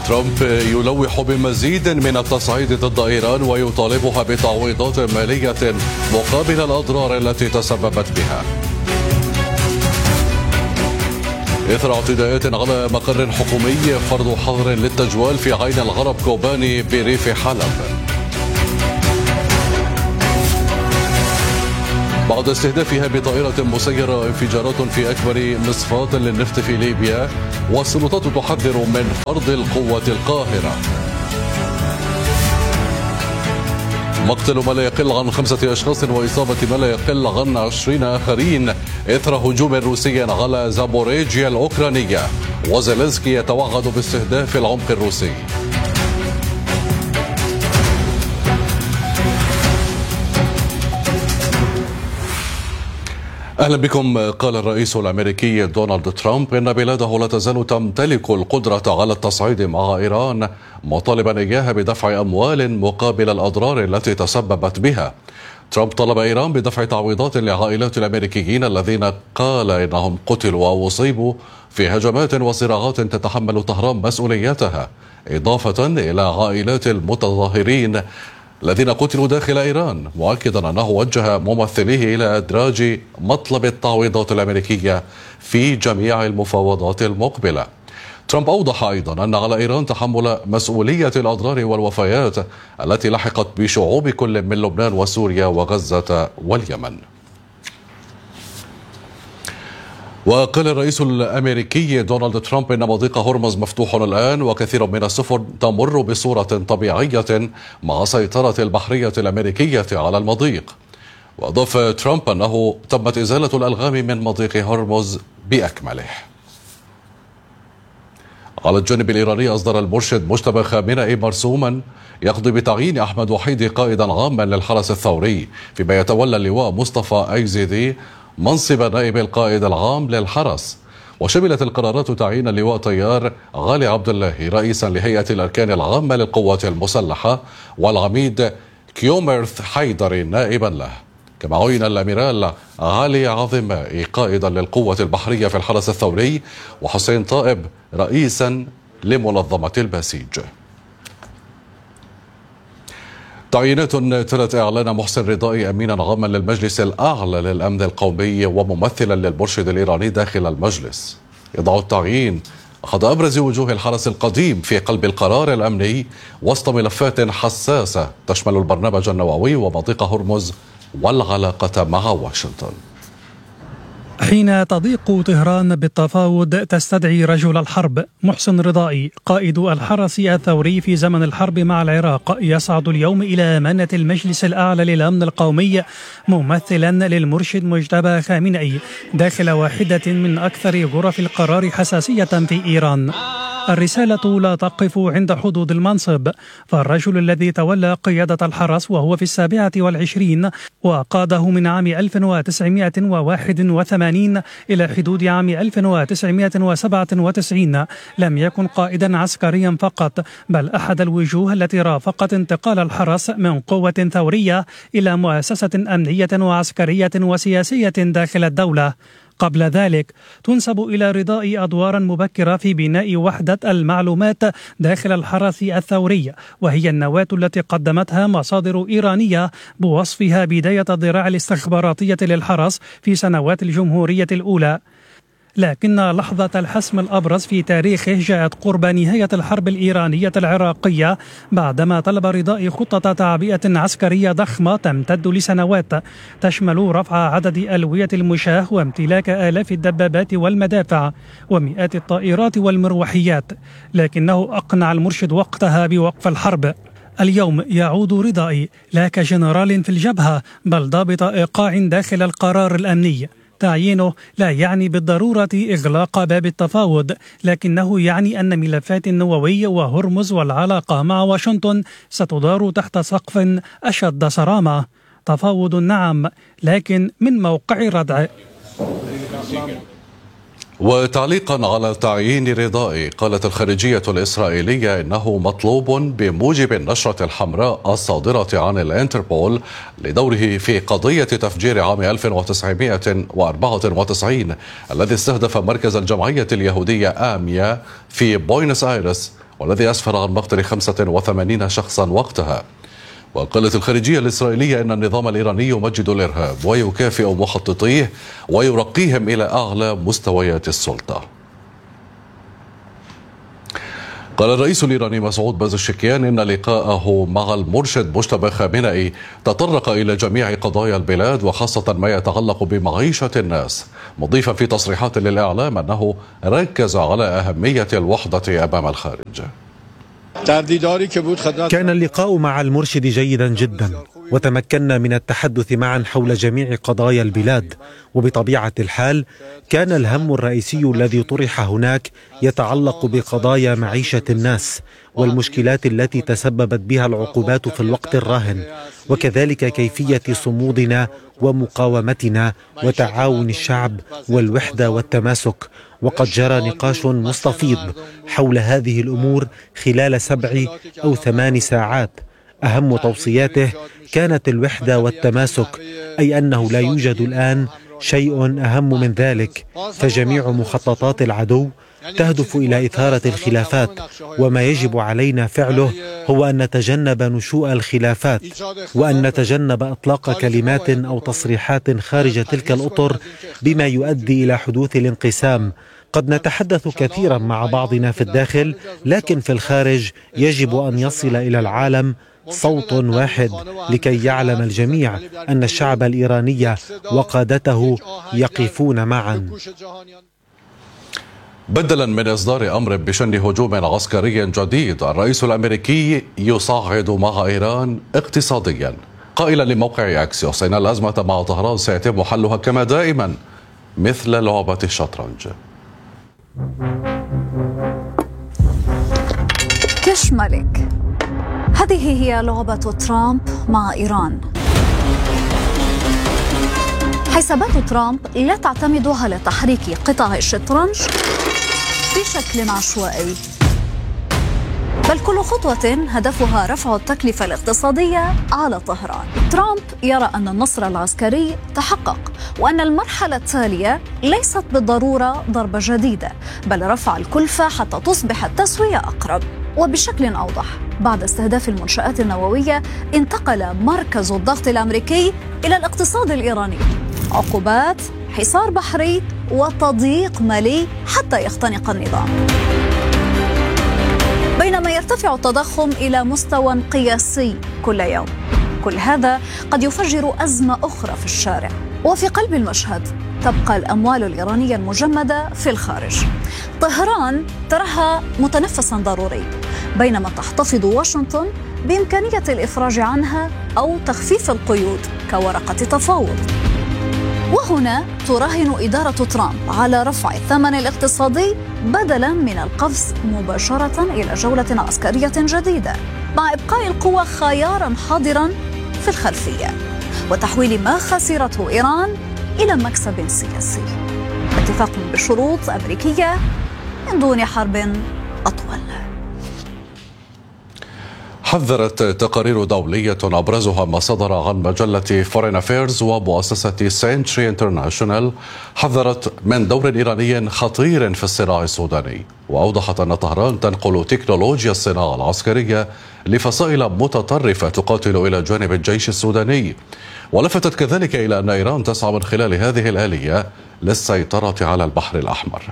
ترامب يلوح بمزيد من التصعيد ضد إيران ويطالبها بتعويضات مالية مقابل الأضرار التي تسببت بها. إثر اعتداءات على مقر حكومي فرض حظر للتجوال في عين الغرب كوباني بريف حلب. بعد استهدافها بطائرة مسيرة انفجارات في أكبر مصفاة للنفط في ليبيا، والسلطات تحذر من فرض القوة القاهرة. مقتل ما لا يقل عن 5 أشخاص وإصابة ما لا يقل عن 20 آخرين إثر هجوم روسي على زابوريجيا الأوكرانية، وزيلينسكي يتوعد باستهداف العمق الروسي. أهلا بكم. قال الرئيس الأمريكي دونالد ترامب إن بلاده لا تزال تمتلك القدرة على التصعيد مع إيران، مطالبا إياها بدفع أموال مقابل الأضرار التي تسببت بها. ترامب طلب إيران بدفع تعويضات لعائلات الأمريكيين الذين قال إنهم قتلوا أو أصيبوا في هجمات وصراعات تتحمل طهران مسؤوليتها، إضافة إلى عائلات المتظاهرين الذين قتلوا داخل إيران، مؤكدا أنه وجه ممثليه إلى إدراج مطلب التعويضات الأمريكية في جميع المفاوضات المقبلة. ترامب أوضح أيضا أن على إيران تحمل مسؤولية الأضرار والوفيات التي لحقت بشعوب كل من لبنان وسوريا وغزة واليمن. وقال الرئيس الأمريكي دونالد ترامب إن مضيق هرمز مفتوح الآن، وكثير من السفن تمر بصورة طبيعية مع سيطرة البحرية الأمريكية على المضيق. وأضاف ترامب أنه تمت إزالة الألغام من مضيق هرمز بأكمله. على الجانب الإيراني أصدر المرشد مجتبى خامنئي مرسوما يقضي بتعيين أحمد وحيدي قائدا عاما للحرس الثوري، فيما يتولى اللواء مصطفى أيزيدي منصب نائب القائد العام للحرس. وشملت القرارات تعيين اللواء طيار غالي عبد الله رئيسا لهيئة الأركان العامة للقوات المسلحة، والعميد كيوميرث حيدري نائبا له. كما عين الأميرال علي عظمائي قائدا للقوة البحرية في الحرس الثوري، وحسين طائب رئيسا لمنظمة الباسيج. تعيينات تلت إعلان محسن رضائي أمينا عاما للمجلس الأعلى للأمن القومي وممثلا للمرشد الإيراني داخل المجلس. يضع التعيين أحد أبرز وجوه الحرس القديم في قلب القرار الأمني وسط ملفات حساسة تشمل البرنامج النووي ومضيق هرمز والعلاقة مع واشنطن. حين تضيق طهران بالتفاوض تستدعي رجل الحرب محسن رضائي قائد الحرس الثوري في زمن الحرب مع العراق يصعد اليوم إلى أمانة المجلس الأعلى للأمن القومي ممثلا للمرشد مجتبى خامنئي داخل واحدة من أكثر غرف القرار حساسية في إيران. الرسالة لا تقف عند حدود المنصب، فالرجل الذي تولى قيادة الحرس وهو في 27 وقاده من عام 1981 إلى حدود عام 1997 لم يكن قائدا عسكريا فقط، بل أحد الوجوه التي رافقت انتقال الحرس من قوة ثورية إلى مؤسسة أمنية وعسكرية وسياسية داخل الدولة. قبل ذلك تنسب إلى رضائي أدوارا مبكرة في بناء وحدة المعلومات داخل الحرس الثوري، وهي النواة التي قدمتها مصادر إيرانية بوصفها بداية الذراع الاستخباراتية للحرس في سنوات الجمهورية الأولى. لكن لحظة الحسم الأبرز في تاريخه جاءت قرب نهاية الحرب الإيرانية العراقية، بعدما طلب رضائي خطة تعبئة عسكرية ضخمة تمتد لسنوات تشمل رفع عدد ألوية المشاة وامتلاك آلاف الدبابات والمدافع ومئات الطائرات والمروحيات، لكنه أقنع المرشد وقتها بوقف الحرب. اليوم يعود رضائي لا كجنرال في الجبهة بل ضابط إيقاع داخل القرار الأمني. تعيينه لا يعني بالضرورة إغلاق باب التفاوض، لكنه يعني أن ملفات النووي وهرمز والعلاقة مع واشنطن ستدار تحت سقف أشد صرامة. تفاوض نعم، لكن من موقع ردع. وتعليقا على تعيين رضائي، قالت الخارجية الإسرائيلية إنه مطلوب بموجب النشرة الحمراء الصادرة عن الانتربول لدوره في قضية تفجير عام 1994 الذي استهدف مركز الجمعية اليهودية آميا في بوينس آيرس والذي أسفر عن مقتل 85 شخصا وقتها. وقالت الخارجية الإسرائيلية أن النظام الإيراني يمجد الإرهاب ويكافئ مخططيه ويرقيهم إلى أعلى مستويات السلطة. قال الرئيس الإيراني مسعود بازشكيان إن لقاءه مع المرشد مجتبى خامنئي تطرق إلى جميع قضايا البلاد وخاصة ما يتعلق بمعيشة الناس، مضيفا في تصريحات للإعلام أنه ركز على أهمية الوحدة أمام الخارج. كان اللقاء مع المرشد جيدا جدا، وتمكنا من التحدث معا حول جميع قضايا البلاد، وبطبيعة الحال كان الهم الرئيسي الذي طرح هناك يتعلق بقضايا معيشة الناس والمشكلات التي تسببت بها العقوبات في الوقت الراهن، وكذلك كيفية صمودنا ومقاومتنا وتعاون الشعب والوحدة والتماسك. وقد جرى نقاش مستفيض حول هذه الأمور خلال 7 أو 8 ساعات. أهم توصياته كانت الوحدة والتماسك، أي أنه لا يوجد الآن شيء أهم من ذلك، فجميع مخططات العدو تهدف إلى إثارة الخلافات، وما يجب علينا فعله هو أن نتجنب نشوء الخلافات، وأن نتجنب إطلاق كلمات أو تصريحات خارج تلك الأطر بما يؤدي إلى حدوث الانقسام. قد نتحدث كثيرا مع بعضنا في الداخل، لكن في الخارج يجب أن يصل إلى العالم صوت واحد لكي يعلم الجميع أن الشعب الإيراني وقادته يقفون معا. بدلا من إصدار أمر بشن هجوم عسكري جديد، الرئيس الأمريكي يصعد مع إيران اقتصاديا، قائلا لموقع أكسيوس إن الأزمة مع طهران سيتم حلها كما دائما مثل لعبة الشطرنج. كش ملك، هذه هي لعبة ترامب مع إيران. حسابات ترامب لا تعتمد على تحريك قطع الشطرنج بشكل عشوائي، بل كل خطوة هدفها رفع التكلفة الاقتصادية على طهران. ترامب يرى أن النصر العسكري تحقق، وأن المرحلة التالية ليست بالضرورة ضربة جديدة، بل رفع الكلفة حتى تصبح التسوية أقرب. وبشكل أوضح، بعد استهداف المنشآت النووية انتقل مركز الضغط الأمريكي إلى الاقتصاد الإيراني، عقوبات، حصار بحري وتضييق مالي حتى يختنق النظام. بينما يرتفع التضخم إلى مستوى قياسي كل يوم، كل هذا قد يفجر أزمة أخرى في الشارع. وفي قلب المشهد تبقى الأموال الإيرانية المجمدة في الخارج. طهران تراها متنفسا ضروري، بينما تحتفظ واشنطن بإمكانية الإفراج عنها أو تخفيف القيود كورقة تفاوض. وهنا تراهن إدارة ترامب على رفع الثمن الاقتصادي بدلا من القفز مباشرة إلى جولة عسكرية جديدة، مع إبقاء القوى خيارا حاضرا في الخلفية، وتحويل ما خسرته إيران إلى مكسب سياسي، اتفاق بشروط أمريكية من دون حرب أطول. حذرت تقارير دولية أبرزها ما صدر عن مجلة فورين أفيرز ومؤسسة سنتري انترناشونال، حذرت من دور إيراني خطير في الصراع السوداني، وأوضحت أن طهران تنقل تكنولوجيا الصناعة العسكرية لفصائل متطرفة تقاتل إلى جانب الجيش السوداني. ولفتت كذلك إلى أن إيران تسعى من خلال هذه الآلية للسيطرة على البحر الأحمر.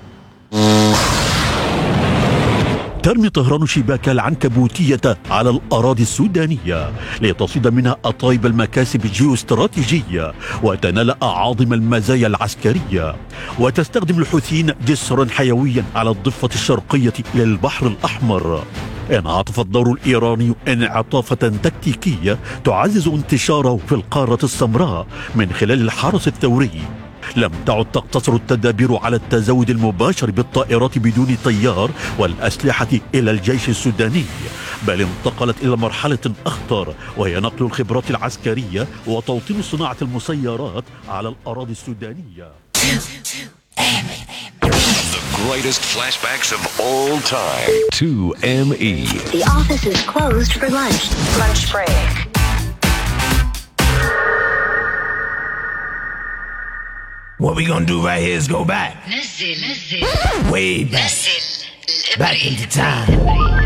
ترمي طهران شباك العنكبوتية على الأراضي السودانية لتصيد منها أطايب المكاسب الجيوستراتيجية وتنال أعاظم المزايا العسكرية، وتستخدم الحوثيين جسرا حيويا على الضفة الشرقية للبحر الأحمر. انعطف الدور الإيراني انعطافة تكتيكية تعزز انتشاره في القارة السمراء من خلال الحرس الثوري. لم تعد تقتصر التدابير على التزود المباشر بالطائرات بدون طيار والأسلحة إلى الجيش السوداني، بل انتقلت إلى مرحلة أخطر، وهي نقل الخبرات العسكرية وتوطين صناعة المسيرات على الأراضي السودانية. The greatest flashbacks of all time. 2ME. The office is closed for lunch. Lunch break. What we gonna do right here is go back. Way back. back into time.